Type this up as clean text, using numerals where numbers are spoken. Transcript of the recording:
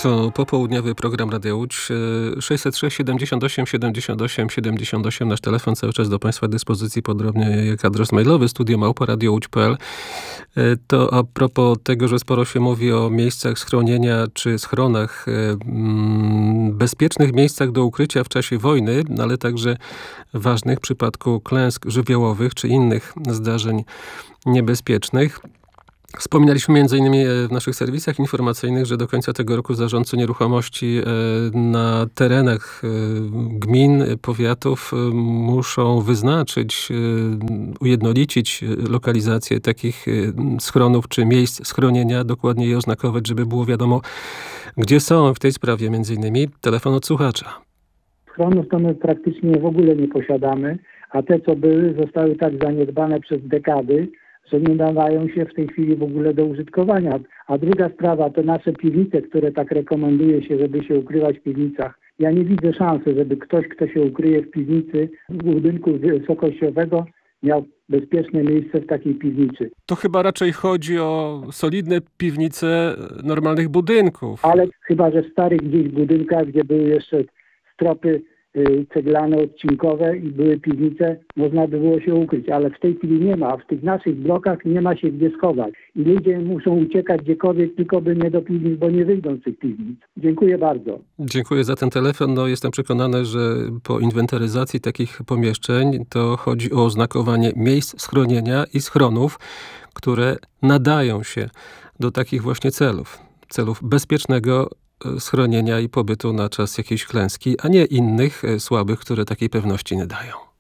To popołudniowy program Radia Łódź. 606 78 78 78. Nasz telefon cały czas do Państwa dyspozycji, podobnie jak adres mailowy studio@radiołódź.pl. To a propos tego, że sporo się mówi o miejscach schronienia czy schronach, bezpiecznych miejscach do ukrycia w czasie wojny, ale także ważnych w przypadku klęsk żywiołowych czy innych zdarzeń niebezpiecznych. Wspominaliśmy m.in. w naszych serwisach informacyjnych, że do końca tego roku zarządcy nieruchomości na terenach gmin, powiatów muszą wyznaczyć, ujednolicić lokalizację takich schronów czy miejsc schronienia, dokładnie je oznakować, żeby było wiadomo, gdzie są. W tej sprawie m.in. telefon od słuchacza. Schronów to my praktycznie w ogóle nie posiadamy, a te, co były, zostały tak zaniedbane przez dekady, że nie nadają się w tej chwili w ogóle do użytkowania. A druga sprawa to nasze piwnice, które tak rekomenduje się, żeby się ukrywać w piwnicach. Ja nie widzę szansy, żeby ktoś, kto się ukryje w piwnicy budynku wysokościowego, miał bezpieczne miejsce w takiej piwnicy. To chyba raczej chodzi o solidne piwnice normalnych budynków. Ale chyba, że w starych gdzieś budynkach, gdzie były jeszcze stropy ceglane, odcinkowe i były piwnice, można by było się ukryć, ale w tej chwili nie ma. W tych naszych blokach nie ma się gdzie schować. I ludzie muszą uciekać gdziekolwiek, tylko by nie do piwnic, bo nie wyjdą z tych piwnic. Dziękuję bardzo. Dziękuję za ten telefon. Jestem przekonany, że po inwentaryzacji takich pomieszczeń to chodzi o oznakowanie miejsc schronienia i schronów, które nadają się do takich właśnie celów. Celów bezpiecznego schronienia i pobytu na czas jakiejś klęski, a nie innych słabych, które takiej pewności nie dają.